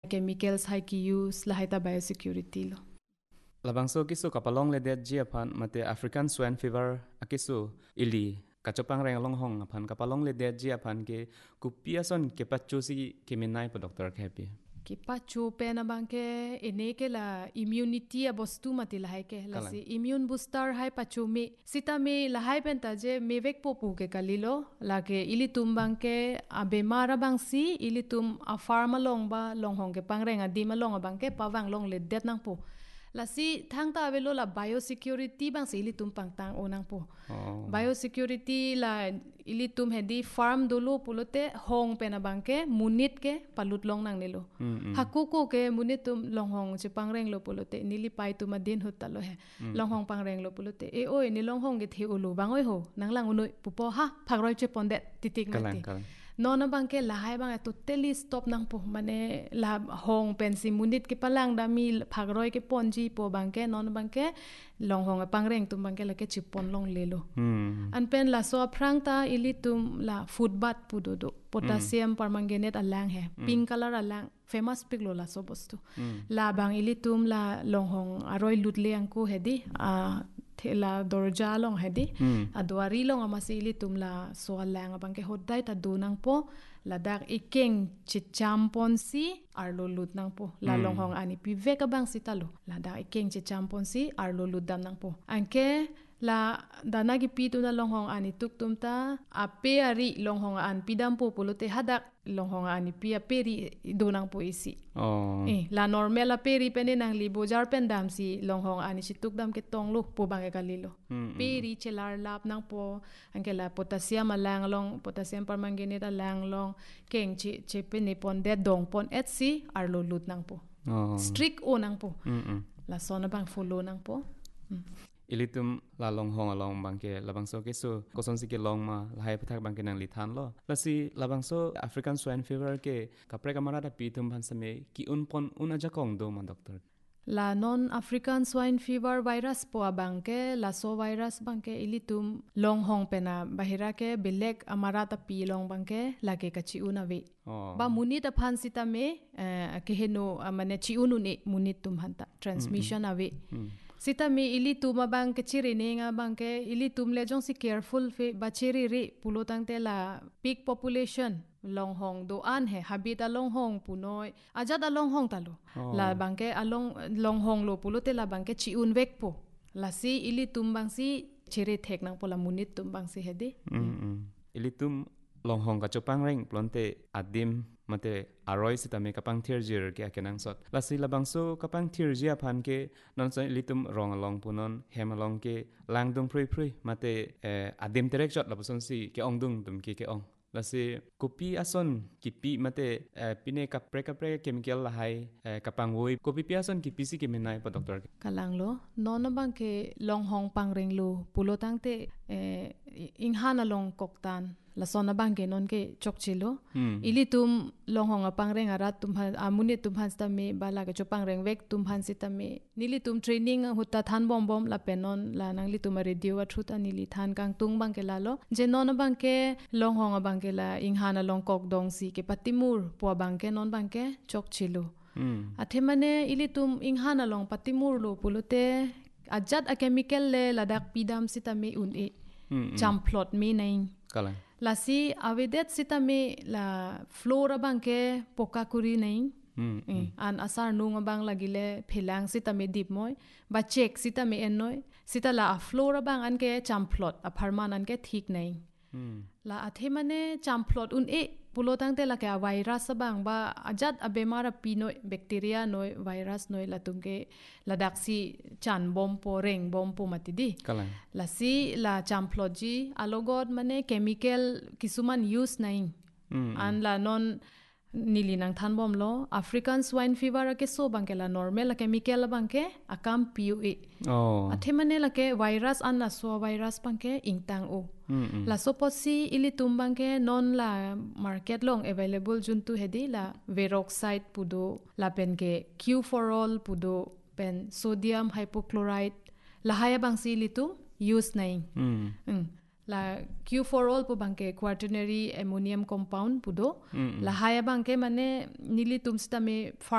chemicals hai ki use la hai ta biosecurity lo labangso kisu kapalong le det ji aphan mate African swine fever akisu ili kachopang reng long hong aphan kapalong le det ji aphan ke kupiason ke pachu si keminai po doctor khapi ki pachu pe na bangke ene ke la immunity a bostu mati la hai ke la si immune booster hai pachu mi sita mi la hai pen ta je mevek popu ke kalilo la ke ili tum bangke a bemara bang si ili tum a pharma long ba long hong ke pangreng a di ma long bangke pawang long le det nang po la si thang ta velo la biosecurity bang si ili tum pang tang onang po biosecurity la ili tum hedi farm dulu pulote hong pena bangke munit ke palut long nang nilo hakuku ke munit tum long hong che pangreng lo pulote nili pai tu madin hutta lo he long hong pangreng lo pulote e oi ni long hong ge the ulu bangoi ho nanglang unoi pupo ha phagroi che pondet titik mati nona bangke lahai bang totally stop nang po mane la hong pensi munit ke palang da mi phagroi ke ponji po bangke nona bangke long hong pangreng tum bangke la ke chipon long lelo an pen la so phrang ta ili tum la food bat pudodo potassium permanganate alang he pink color alang famous pig lo la so bostu la bang ili tum la long hong aroi lutle angku hedi a thela dorja long hedi adwari long amasili tumla so lang abangke hodai ta dunang po ladak ikeng chichampon si arlo lut nang po la long hong ani pive ka bang sitalo ladak ikeng chichampon si arlo lut dam nang po anke la dana gi pi tu na long hong ani tuk tum ta ape ari long hong an pidam po pulote hadak long hong ani pi aperi dunang po isi la normal aperi pene nang li bojar pen dam si long hong ani situk dam ke tong lu po bang ka lilo peri chelar lap nang po anke la potassium alang long potassium permanganate alang long keng chi pene pon de dong pon etsi arlo lut nang po strict o nang po la sona bang follow nang po ilitum la long hong along bangke labangso ke so koson si ke long ma lahai pathak bangke nang lithan lo lasi labangso African swine fever ke kapre kamara da pitum bhansame ki unpon unaja kong do ma doctor la non African swine fever virus po bangke la so virus bangke ilitum long hong pena bahira ke belek amara ta pi long bangke la ke kachi unawe ba munit a phan sita me ke heno mane chi unu ne munit tum hanta transmission awe sita mi ili tuma bang ke chiri ninga bang ke ili tum le jong si careful fe bachiri ri pulotang te la peak population long hong do an he habita long hong punoi ajada long hong talo la bang ke along long hong lo pulote la bang ke chi un vek po la si ili tum bang si chiri thek nang pola munit tum bang si hedi ili tum long hong ka chopang reng plonte adim mate aroi sita me kapang thirjir ke akenang sot lasi labangso kapang thirjia phan ke non sai litum rong along punon hem along ke langdung phrui mate adim terek shot labuson si ke ongdung tum ke ong lasi kopi ason kipi mate pine kapre chemical lahai kapang woi kopi piason kipi si ke menai pa doctor kalang lo non bang ke long hong pang reng lo pulotang te inghana long koktan la sona bangke non ke chokchilo ili tum long hong apang reng arat tum amuni tum han sta me bala ke chopang reng vek tum han sita me nili tum training hutta than bom la penon la nang li tum radio wa thuta nili than kang tung bangke la lo je non bangke long hong bangke la inghana long kok dong si ke patimur po bangke non bangke chokchilo athe mane ili tum inghana long patimur lo pulote ajat a chemical le ladak pidam sita me un e champlot me naing kala lasi avedet sita me la flora bangke poka kuri naing an asar nung bang lagile phelang sita me dip moy ba check sita me ennoy sita la flora bang an ke champlot a pharman an ke thik naing la athe mane champlot un e pulotang te la ka virus bang ba ajat a bemar a pinoi bacteria noi virus noi la tungke la daksi chan bom po reng bom po matidi la si la champlot ji alogod mane chemical kisuman use naing an la non nili nang than bom lo African swine fever ke so bangke la normal la chemical bangke akam piu e athe mane la ke virus an la so virus bangke ingtang o la so posi ili tumbang ke non la market long available juntu hedi la veroxide pudo la pen ke Q4all pudo pen sodium hypochlorite la haya bang si litu use naing la Q4all po bangke quaternary ammonium compound pudo la haya bangke mane nili tum sta me